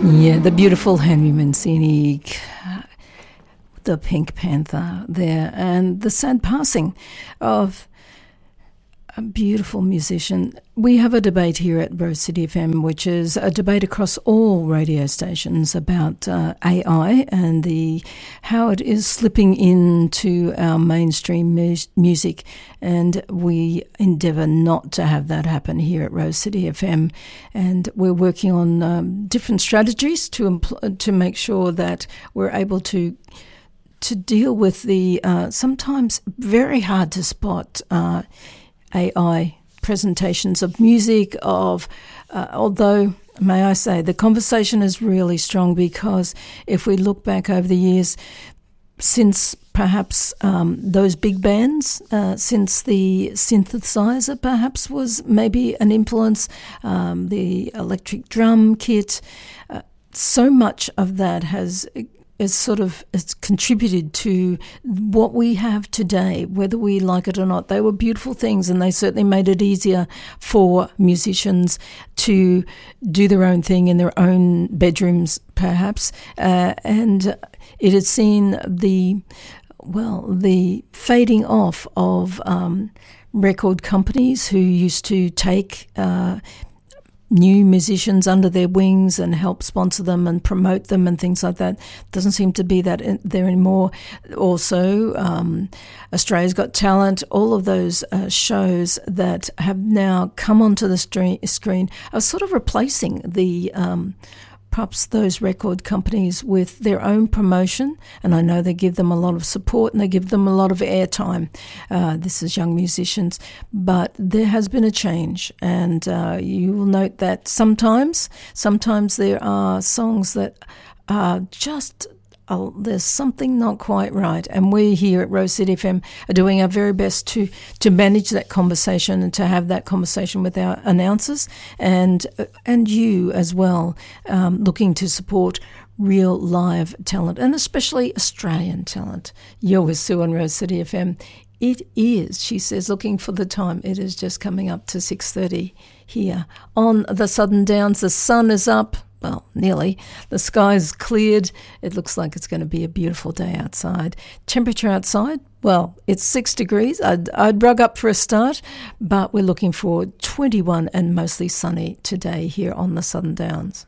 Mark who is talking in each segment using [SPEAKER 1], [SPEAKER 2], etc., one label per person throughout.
[SPEAKER 1] Yeah, the beautiful Henry Mancini, the Pink Panther there, and the sad passing of a beautiful musician. We have a debate here at Rose City FM, which is a debate across all radio stations about AI and how it is slipping into our mainstream music, and we endeavour not to have that happen here at Rose City FM. And we're working on different strategies to make sure that we're able to deal with the sometimes very hard to spot AI presentations of music, although, may I say, the conversation is really strong, because if we look back over the years, since perhaps those big bands, since the synthesizer perhaps was maybe an influence, the electric drum kit, so much of that has it's contributed to what we have today, whether we like it or not. They were beautiful things, and they certainly made it easier for musicians to do their own thing in their own bedrooms, perhaps. And it has seen the fading off of record companies who used to take new musicians under their wings and help sponsor them and promote them and things like that. Doesn't seem to be that there anymore. Also, Australia's Got Talent, all of those shows that have now come onto the screen are sort of replacing the perhaps those record companies with their own promotion, and I know they give them a lot of support and they give them a lot of airtime. This is young musicians, but there has been a change, and you will note that sometimes there are songs that are just there's something not quite right, and we here at Rose City FM are doing our very best to manage that conversation and to have that conversation with our announcers and you as well, looking to support real live talent, and especially Australian talent. You're with Sue on Rose City FM. It is, she says, looking for the time, it is just coming up to 6:30 here on the Southern Downs. The sun is up. Well, nearly. The sky's cleared. It looks like it's going to be a beautiful day outside. Temperature outside, well, it's 6 degrees. I'd rug up for a start, but we're looking for 21 and mostly sunny today here on the Southern Downs.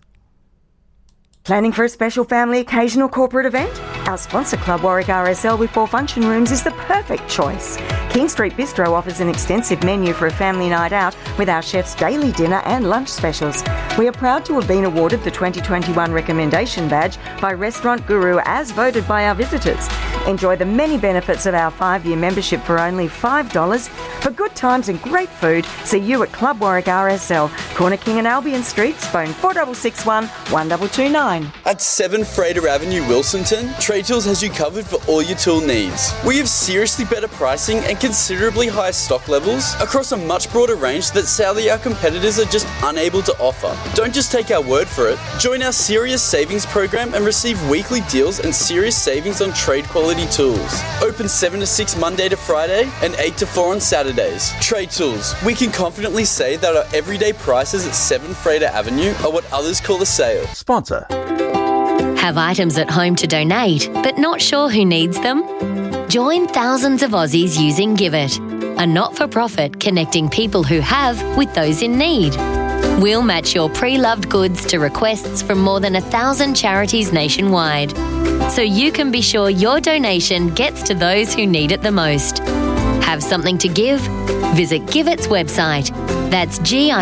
[SPEAKER 2] Planning for a special family occasion or corporate event? Our sponsor, Club Warwick RSL with 4 function rooms, is the perfect choice. King Street Bistro offers an extensive menu for a family night out with our chef's daily dinner and lunch specials. We are proud to have been awarded the 2021 Recommendation Badge by Restaurant Guru as voted by our visitors. Enjoy the many benefits of our 5-year membership for only $5. For good times and great food, see you at Club Warwick RSL, Corner King and Albion Streets, phone 4661 1229.
[SPEAKER 3] At 7 Freighter Avenue, Wilsonton, Trade Tools has you covered for all your tool needs. We have seriously better pricing and considerably higher stock levels across a much broader range that sadly our competitors are just unable to offer. Don't just take our word for it. Join our Serious Savings program and receive weekly deals and serious savings on trade quality tools. Open 7 to 6 Monday to Friday and 8 to 4 on Saturdays. Trade Tools. We can confidently say that our everyday prices at 7 Freighter Avenue are what others call a sale.
[SPEAKER 4] Sponsor.
[SPEAKER 5] Have items at home to donate, but not sure who needs them? Join thousands of Aussies using Give It, a not-for-profit connecting people who have with those in need. We'll match your pre-loved goods to requests from more than 1,000 charities nationwide, so you can be sure your donation gets to those who need it the most. Have something to give? Visit Give It's website. That's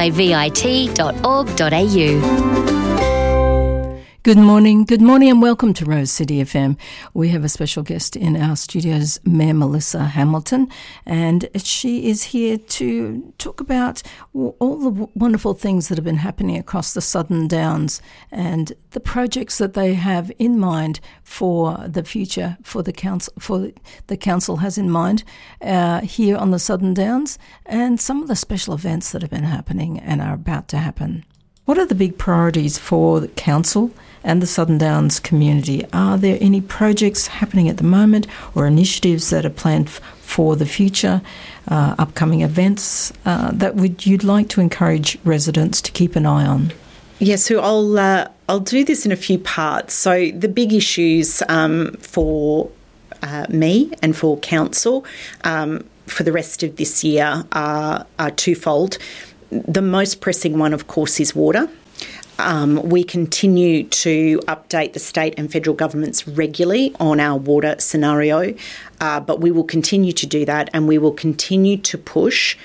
[SPEAKER 5] givit.org.au.
[SPEAKER 1] Good morning and welcome to Rose City FM. We have a special guest in our studios, Mayor Melissa Hamilton, and she is here to talk about all the wonderful things that have been happening across the Southern Downs and the projects that they have in mind for the future, for the council has in mind here on the Southern Downs, and some of the special events that have been happening and are about to happen. What are the big priorities for the council and the Southern Downs community? Are there any projects happening at the moment or initiatives that are planned for the future, upcoming events that you'd like to encourage residents to keep an eye on?
[SPEAKER 6] Yes, so
[SPEAKER 4] I'll do this in a few parts. So the big issues for me and for council for the rest of this year are twofold. The most pressing one, of course, is water. We continue to update the state and federal governments regularly on our water scenario, but we will continue to do that, and we will continue to push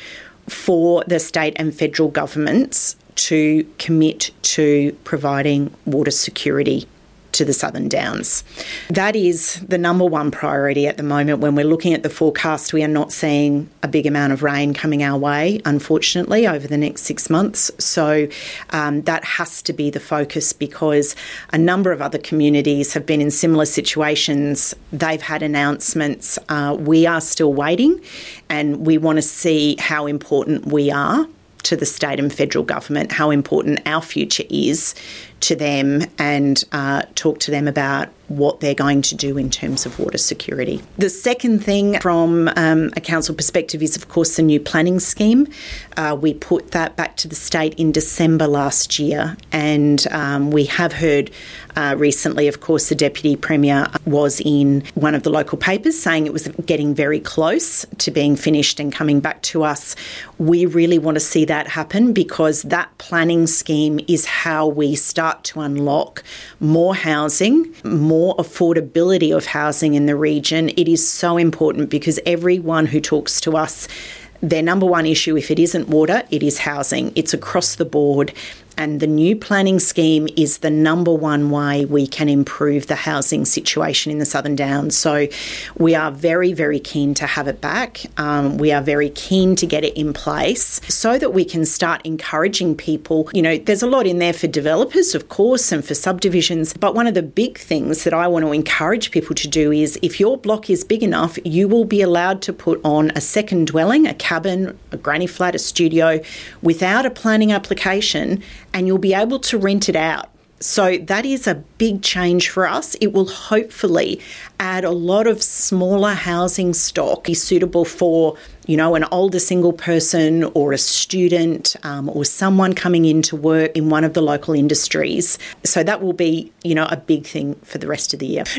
[SPEAKER 4] for the state and federal governments to commit to providing water security to the Southern Downs. That is the number one priority at the moment. When we're looking at the forecast, we are not seeing a big amount of rain coming our way, unfortunately, over the next 6 months. So that has to be the focus, because a number of other communities have been in similar situations. They've had announcements. We are still waiting, and we want to see how important we are to the state and federal government, how important our future is to them, and talk to them about what they're going to do in terms of water security. The second thing from a council perspective is, of course, the new planning scheme. We put that back to the state in December last year, and we have heard recently, of course, the Deputy Premier was in one of the local papers saying it was getting very close to being finished and coming back to us. We really want to see that happen, because that planning scheme is how we start to unlock more housing, more affordability of housing in the region. It is so important, because everyone who talks to us, their number one issue, if it isn't water, it is housing. It's across the board. And the new planning scheme is the number one way we can improve the housing situation in the Southern Downs. So we are very, very keen to have it back. We are very keen to get it in place so that we can start encouraging people. You know, there's a lot in there for developers, of course, and for subdivisions. But one of the big things that I want to encourage people to do is, if your block is big enough, you will be allowed to put on a second dwelling, a cabin, a granny flat, a studio, without a planning application, and you'll be able to rent it out. So that is a big change for us. It will hopefully add a lot of smaller housing stock, be suitable for, you know, an older single person or a student or someone coming into work in one of the local industries. So that will be, you know, a big thing for the rest of the year.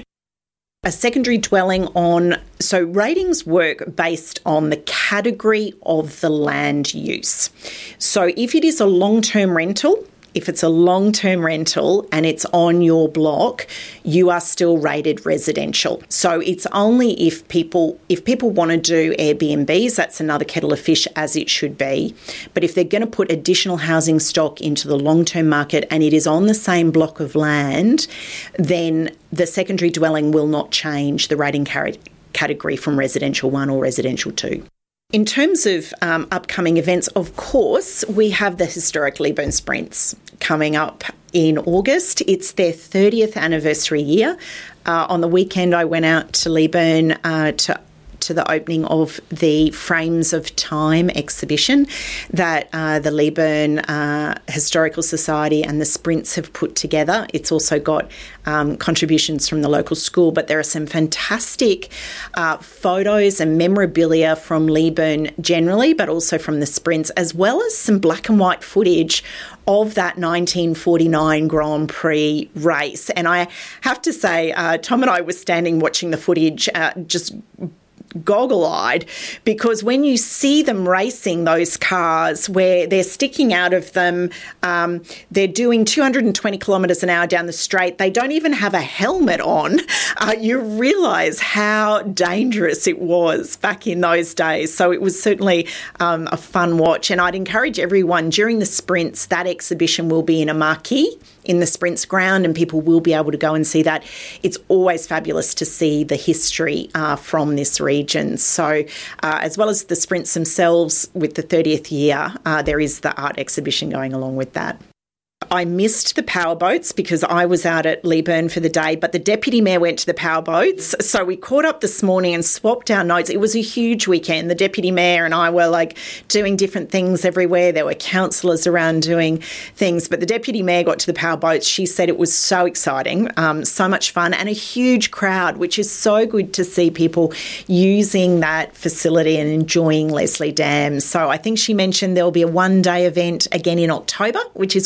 [SPEAKER 4] A secondary dwelling so ratings work based on the category of the land use. So if it is a long-term rental, if it's a long-term rental and it's on your block, you are still rated residential. So it's only if people want to do Airbnbs, that's another kettle of fish, as it should be. But if they're going to put additional housing stock into the long-term market and it is on the same block of land, then the secondary dwelling will not change the rating category from residential 1 or residential 2. In terms of upcoming events, of course, we have the historic Leeburn Sprints coming up in August. It's their 30th anniversary year. On the weekend, I went out to Leeburn to the opening of the Frames of Time exhibition that the Leeburn Historical Society and the Sprints have put together. It's also got contributions from the local school, but there are some fantastic photos and memorabilia from Leeburn generally, but also from the Sprints, as well as some black and white footage of that 1949 Grand Prix race. And I have to say, Tom and I were standing watching the footage, just goggle-eyed, because when you see them racing those cars where they're sticking out of them, they're doing 220 kilometres an hour down the straight, they don't even have a helmet on, you realise how dangerous it was back in those days. So it was certainly a fun watch, and I'd encourage everyone during the Sprints, that exhibition will be in a marquee in the Sprints ground, and people will be able to go and see that. It's always fabulous to see the history from this region. So as well as the Sprints themselves with the 30th year, there is the art exhibition going along with that. I missed the power boats because I was out at Leeburn for the day, but the Deputy Mayor went to the power boats. So we caught up this morning and swapped our notes. It was a huge weekend. The Deputy Mayor and I were doing different things everywhere. There were councillors around doing things, but the Deputy Mayor got to the power boats. She said it was so exciting, so much fun, and a huge crowd, which is so good to see people using that facility and enjoying Leslie Dam. So I think she mentioned there'll be a one-day event again in October, which is great news.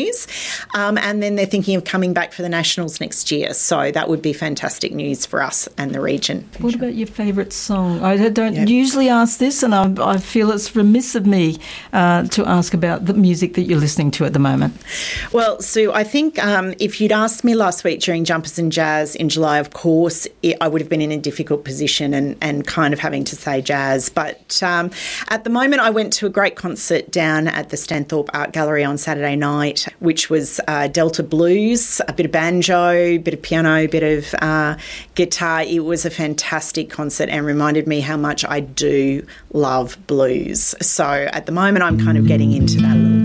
[SPEAKER 4] venues. And then they're thinking of coming back for the Nationals next year. So that would be fantastic news for us and the region.
[SPEAKER 1] What about your favourite song? I don't usually ask this, and I feel it's remiss of me to ask about the music that you're listening to at the moment.
[SPEAKER 4] Well, Sue, I think if you'd asked me last week during Jumpers and Jazz in July, of course, I would have been in a difficult position and kind of having to say jazz. But at the moment, I went to a great concert down at the Stanthorpe Art Gallery on Saturday night, which was Delta Blues, a bit of banjo, a bit of piano, a bit of guitar. It was a fantastic concert and reminded me how much I do love blues. So at the moment, I'm kind of getting into that a little bit.